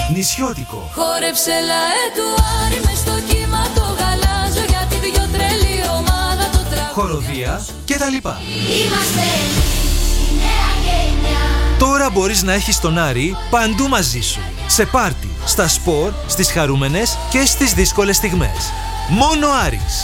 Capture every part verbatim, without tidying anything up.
νησιώτικο. Χόρεψε λαέ του Άρη μες στο κύμα το γαλάζιο, γιατί δυο τρελή ομάδα το τραγούδι. Χοροδία και τα λοιπά. Είμαστε η νέα γενιά. Τώρα μπορείς να έχεις τον Άρη παντού μαζί σου. Σε πάρτι, στα σπορ, στις χαρούμενες και στις δύσκολες στιγμές. Μόνο Άρης.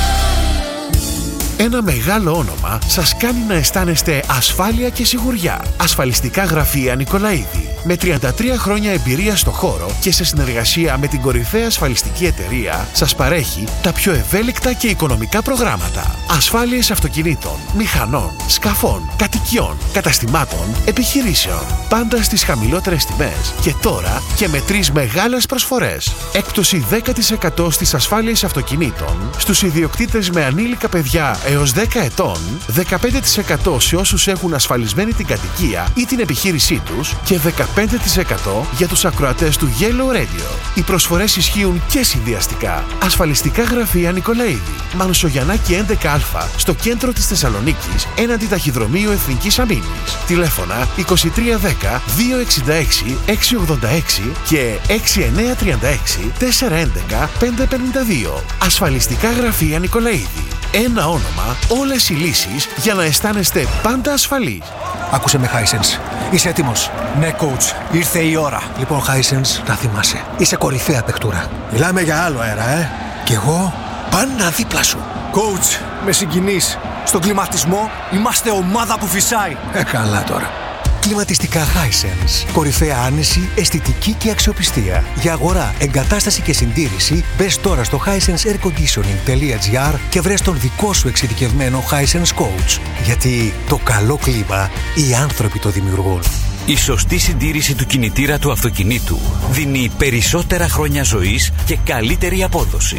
Ένα μεγάλο όνομα σας κάνει να αισθάνεστε ασφάλεια και σιγουριά. Ασφαλιστικά γραφεία Νικολαίδη. Με τριάντα τρία χρόνια εμπειρία στο χώρο και σε συνεργασία με την κορυφαία ασφαλιστική εταιρεία, σας παρέχει τα πιο ευέλικτα και οικονομικά προγράμματα. Ασφάλειες αυτοκινήτων, μηχανών, σκαφών, κατοικιών, καταστημάτων, επιχειρήσεων. Πάντα στις χαμηλότερες τιμές και τώρα και με τρεις μεγάλες προσφορές. Έκπτωση δέκα τοις εκατό στις ασφάλειες αυτοκινήτων, στους ιδιοκτήτες με ανήλικα παιδιά έως δέκα ετών, δεκαπέντε τοις εκατό σε όσους έχουν ασφαλισμένη την κατοικία ή την επιχείρησή τους και δεκαπέντε τοις εκατό για τους ακροατές του Yellow Radio. Οι προσφορές ισχύουν και συνδυαστικά. Ασφαλιστικά γραφεία Νικολαίδη. Μανουσογιαννάκη έντεκα α, στο κέντρο της Θεσσαλονίκης, έναντι ταχυδρομείου Εθνικής Αμήνης. Τηλέφωνα είκοσι τρία δέκα διακόσια εξήντα έξι εξακόσια ογδόντα έξι και έξι εννιά τρία έξι τέσσερα ένα ένα πέντε πέντε δύο. Ασφαλιστικά γραφεία Νικολαίδη. Ένα όνομα, όλες οι λύσεις για να αισθάνεστε πάντα ασφαλείς. Άκουσε με, Hisense. Είσαι έτοιμος? Ναι, coach. Ήρθε η ώρα. Λοιπόν, Hisense, να θυμάσαι. Είσαι κορυφαία παιχτούρα. Μιλάμε για άλλο αέρα, ε. Κι εγώ πάντα δίπλα σου. Coach, με συγκινείς. Στον κλιματισμό είμαστε ομάδα που φυσάει. Ε, καλά τώρα. Κλιματιστικά Hisense. Κορυφαία άνεση, αισθητική και αξιοπιστία. Για αγορά, εγκατάσταση και συντήρηση, μπες τώρα στο hisense air conditioning τελεία gr και βρες τον δικό σου εξειδικευμένο Hisense Coach. Γιατί το καλό κλίμα οι άνθρωποι το δημιουργούν. Η σωστή συντήρηση του κινητήρα του αυτοκινήτου δίνει περισσότερα χρόνια ζωής και καλύτερη απόδοση.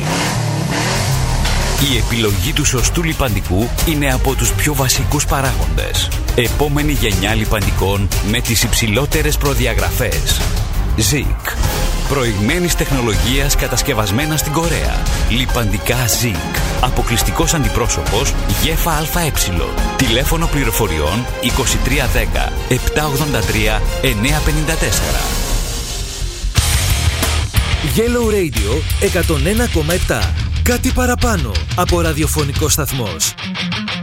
Η επιλογή του σωστού λιπαντικού είναι από τους πιο βασικούς παράγοντες. Επόμενη γενιά λιπαντικών με τις υψηλότερες προδιαγραφές. Zik. Προηγμένης τεχνολογίας κατασκευασμένα στην Κορέα. Λιπαντικά Zik. Αποκλειστικός αντιπρόσωπος ΓΕΦΑΑΕ. Τηλέφωνο πληροφοριών είκοσι τρία δέκα επτακόσια ογδόντα τρία εννιακόσια πενήντα τέσσερα. Yellow Radio εκατόν ένα κόμμα επτά. Κάτι παραπάνω από ραδιοφωνικό σταθμός.